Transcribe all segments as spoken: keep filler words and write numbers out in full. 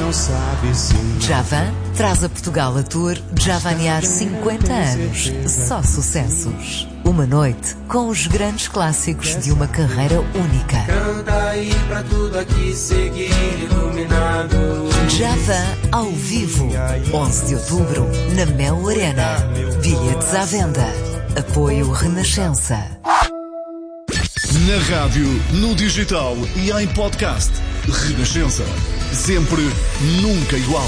não sabe se não. Javan traz a Portugal a tour Javanear cinquenta anos. Só sucessos. Uma noite com os grandes clássicos de uma carreira única. Canta aí pra tudo aqui seguir iluminado. Javan ao vivo. onze de outubro, na Mel Arena. Bilhetes à venda. Apoio Renascença. Na rádio, no digital e em podcast. Renascença. Sempre, nunca igual.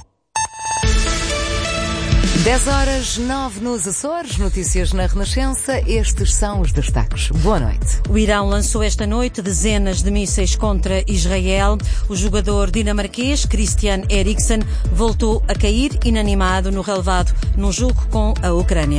dez horas, nove nos Açores, notícias na Renascença, estes são os destaques. Boa noite. O Irão lançou esta noite dezenas de mísseis contra Israel. O jogador dinamarquês Christian Eriksen voltou a cair inanimado no relevado num jogo com a Ucrânia.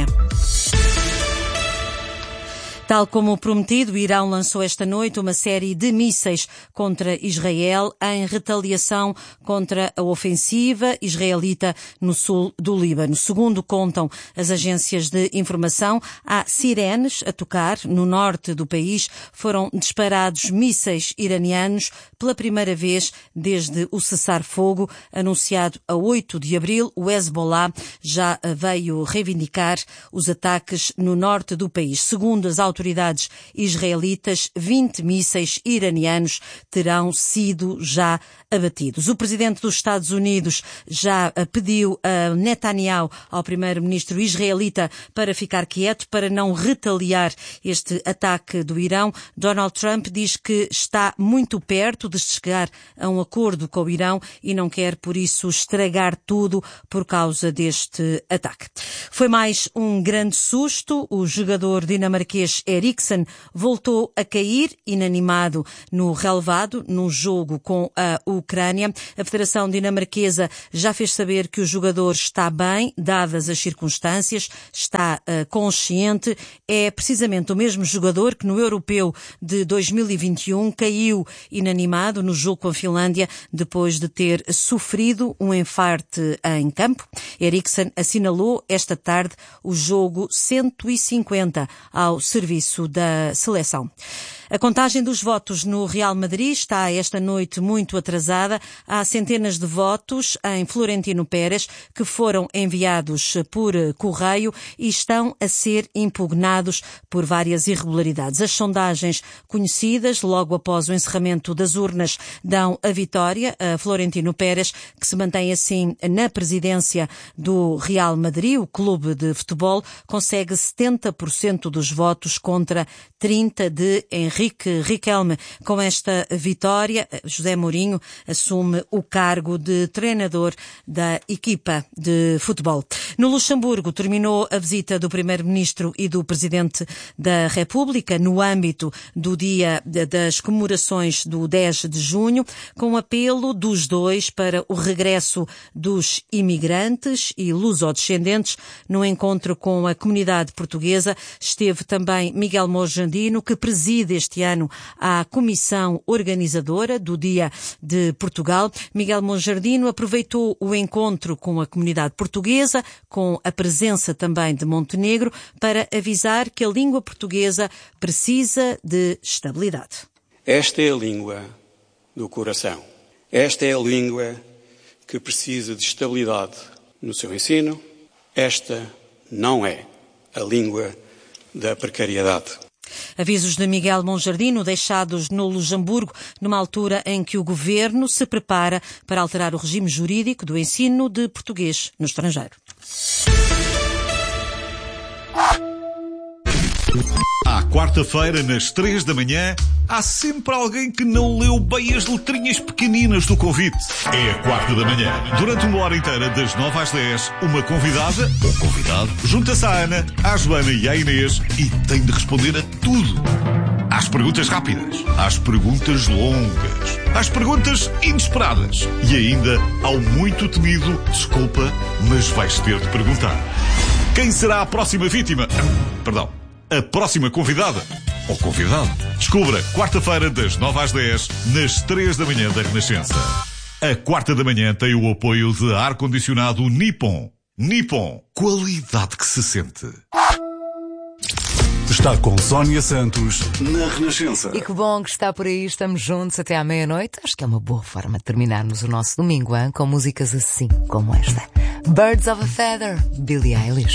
Tal como prometido, o Irão lançou esta noite uma série de mísseis contra Israel em retaliação contra a ofensiva israelita no sul do Líbano. Segundo contam as agências de informação, há sirenes a tocar no norte do país. Foram disparados mísseis iranianos pela primeira vez desde o cessar-fogo anunciado a oito de abril. O Hezbollah já veio reivindicar os ataques no norte do país. Segundo as autoridades autoridades israelitas, vinte mísseis iranianos terão sido já abatidos. O presidente dos Estados Unidos já pediu a Netanyahu, ao primeiro-ministro israelita, para ficar quieto, para não retaliar este ataque do Irão. Donald Trump diz que está muito perto de chegar a um acordo com o Irão e não quer, por isso, estragar tudo por causa deste ataque. Foi mais um grande susto. O jogador dinamarquês Eriksen voltou a cair inanimado no relevado, num jogo com a Ucrânia. A Federação Dinamarquesa já fez saber que o jogador está bem, dadas as circunstâncias, está uh, consciente. É precisamente o mesmo jogador que no Europeu de dois mil e vinte e um caiu inanimado no jogo com a Finlândia depois de ter sofrido um infarte em campo. Eriksen assinalou esta tarde o jogo cento e cinquenta ao serviço da seleção. A contagem dos votos no Real Madrid está esta noite muito atrasada. Há centenas de votos em Florentino Pérez que foram enviados por correio e estão a ser impugnados por várias irregularidades. As sondagens conhecidas logo após o encerramento das urnas dão a vitória a Florentino Pérez, que se mantém assim na presidência do Real Madrid. O clube de futebol consegue setenta por cento dos votos contra trinta de Henrique Riquelme. Com esta vitória, José Mourinho assume o cargo de treinador da equipa de futebol. No Luxemburgo terminou a visita do primeiro-ministro e do presidente da República no âmbito do dia das comemorações do dez de junho, com apelo dos dois para o regresso dos imigrantes e lusodescendentes. No encontro com a comunidade portuguesa esteve também Miguel Monjardim, que preside este ano à comissão organizadora do Dia de Portugal. Miguel Monjardim aproveitou o encontro com a comunidade portuguesa, com a presença também de Montenegro, para avisar que a língua portuguesa precisa de estabilidade. Esta é a língua do coração. Esta é a língua que precisa de estabilidade no seu ensino. Esta não é a língua da precariedade. Avisos de Miguel Monjardim deixados no Luxemburgo numa altura em que o governo se prepara para alterar o regime jurídico do ensino de português no estrangeiro. À quarta-feira, nas três da manhã, há sempre alguém que não leu bem as letrinhas pequeninas do convite. É a quarta da manhã. Durante uma hora inteira, das nove às dez, uma convidada, ou convidado, junta-se à Ana, à Joana e à Inês e tem de responder a tudo. Às perguntas rápidas, às perguntas longas, às perguntas inesperadas e ainda ao muito temido desculpa, mas vais ter de perguntar. Quem será a próxima vítima? Perdão. A próxima convidada, ou convidado, descubra quarta-feira das nove às dez, nas três da manhã da Renascença. A quarta da manhã tem o apoio de ar-condicionado Nippon. Nippon, qualidade que se sente. está com Sónia Santos na Renascença. E que bom que está por aí, estamos juntos até à meia-noite. Acho que é uma boa forma de terminarmos o nosso domingo, hein? Com músicas assim como esta. Birds of a Feather, Billie Eilish.